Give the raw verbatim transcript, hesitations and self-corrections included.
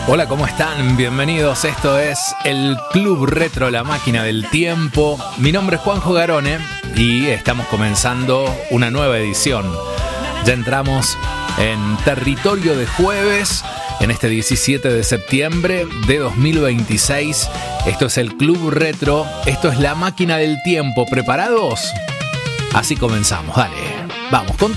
Hola, ¿cómo están? Bienvenidos. Esto es el Club Retro, la máquina del tiempo. Mi nombre es Juanjo Garone y estamos comenzando una nueva edición. Ya entramos en territorio de jueves, en este diecisiete de septiembre de dos mil veintiséis. Esto es el Club Retro, esto es la máquina del tiempo. ¿Preparados? Así comenzamos, dale. Vamos, con